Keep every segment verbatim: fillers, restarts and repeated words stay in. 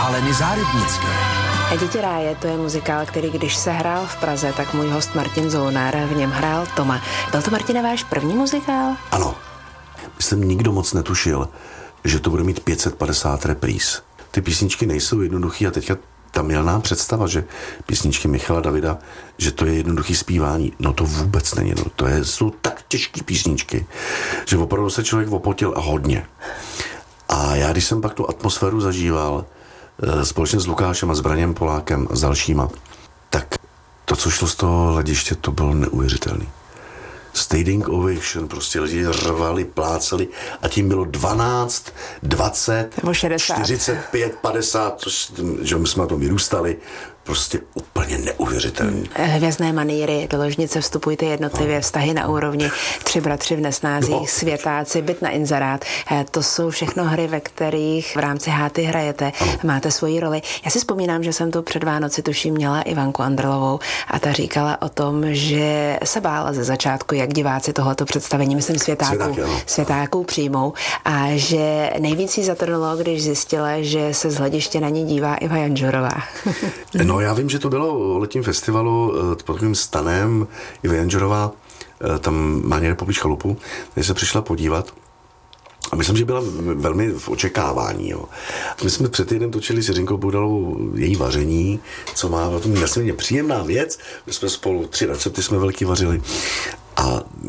Aleny Zárybnické. Děti ráje, to je muzikál, který když se hrál v Praze, tak můj host Martin Zounár v něm hrál Toma. Byl to, Martine, váš první muzikál? Ano. Myslím, nikdo moc netušil, že to bude mít pět set padesát repríz. Ty písničky nejsou jednoduchý a teďka ta milná představa, že písničky Michala Davida, že to je jednoduchý zpívání. No to vůbec není. No. To je, jsou tak těžké písničky, že opravdu se člověk opotil a hodně. A já, když jsem pak tu atmosféru zažíval společně s Lukášem a s Braněm Polákem a s dalšíma, tak to, co šlo z toho hlediště, to bylo neuvěřitelný. Standing ovation, prostě lidi řvali, plácali a tím bylo dvanáct, dvacet, čtyřicet pět, padesát, že my jsme na tom vyrůstali, prostě úplně neuvěřitelný. Hvězdné manýry, do ložnice vstupujte jednotlivě, no. Vztahy na úrovni, Tři bratři v nesnázích, no. Světáci, Byt na inzerát. To jsou všechno hry, ve kterých v rámci háty hrajete, ano. Máte svoji roli. Já si vzpomínám, že jsem tu před Vánoci tuším měla Ivanku Andrlovou a ta říkala o tom, že se bála ze začátku, jak diváci tohleto představení, myslím světáků, Světáky, světáků přijmou a že nejvíc jí zatrnulo, když zjistila, že se z hlediště na ní dívá Iva Janžurová. No, já vím, že to bylo o letním festivalu pod takovým stanem Iva Janžurová, tam má někde poblíž chalupu, kde se přišla podívat. A myslím, že byla velmi v očekávání. Jo. My jsme před týdnem točili s Jiřinkou Boudalovou její vaření, co má na tom jasně příjemná věc. My jsme spolu tři recepty jsme velký vařili. A,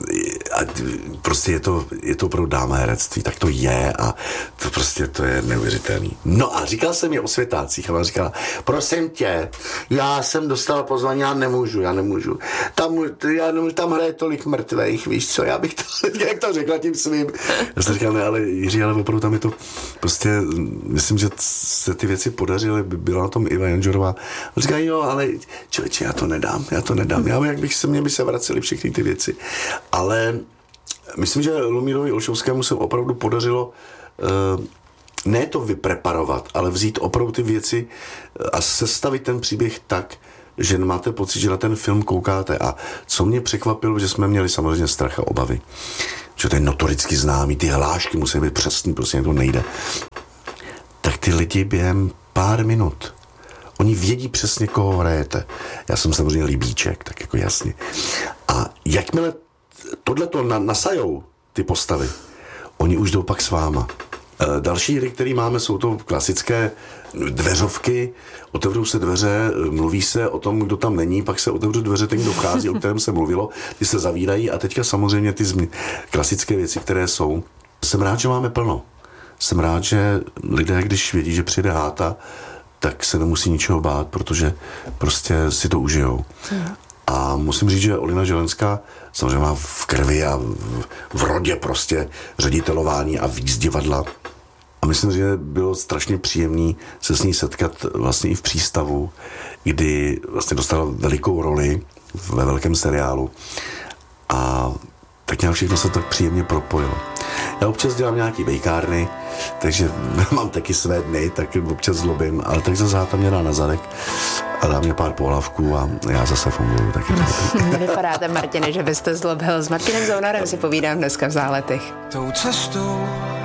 a prostě je to, je to opravdu dáma herectví, tak to je a to prostě to je neuvěřitelný. No a říkal jsem je o Světácích a ona říkala, prosím tě, já jsem dostala pozvání, já nemůžu, já nemůžu. Tam, já nemůžu, tam hraje tolik mrtvejch, víš co, já bych to, jak to řekla tím svým. Já jsem říkal, ne, ale Jiří, ale opravdu tam je to, prostě myslím, že se ty věci podařily, byla na tom Iva Janžurová. On říká, jo, ale člověče, já to nedám, já to nedám, já jak bych se, mě by se vracely všechny ty věci. Ale myslím, že Lumírovi Olšovskému se opravdu podařilo uh, ne to vypreparovat, ale vzít opravdu ty věci a sestavit ten příběh tak, že máte pocit, že na ten film koukáte. A co mě překvapilo, že jsme měli samozřejmě strach a obavy. Že to je notoricky známý, ty hlášky musí být přesný, prostě to nejde. Tak ty lidi během pár minut, oni vědí přesně, koho hrajete. Já jsem samozřejmě Libíček, tak jako jasně. A jakmile tohleto na, nasajou ty postavy, oni už jdou pak s váma. E, další hry, které máme, jsou to klasické dveřovky, otevřou se dveře, mluví se o tom, kdo tam není, pak se otevřou dveře, ten, kdo vchází, o kterém se mluvilo, ty se zavírají a teďka samozřejmě ty zmi- klasické věci, které jsou. Jsem rád, že máme plno. Jsem rád, že lidé, když vědí, že přijde háta, tak se nemusí ničeho bát, protože prostě si to užijou. Hmm. A musím říct, že Olina Želenská samozřejmě má v krvi a v, v rodě prostě ředitelování a víc divadla. A myslím, že bylo strašně příjemný se s ní setkat vlastně i v přístavu, kdy vlastně dostala velikou roli ve velkém seriálu. A tak nějak všechno se tak příjemně propojilo. Já občas dělám nějaký bejkárny, takže mám taky své dny, tak občas zlobím, ale tak zase tam mě dá na zadek a dá mě pár pohlavků a já zase funguju taky. Nevypadáte, Martine, že byste zlobil. S Martinem Zounarem si povídám dneska v Záletech. Tou cestou